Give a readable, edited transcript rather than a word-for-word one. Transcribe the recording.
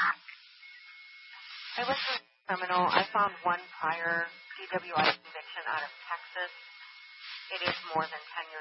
I went through criminal. I found one prior DWI conviction out of Texas. It is more than 10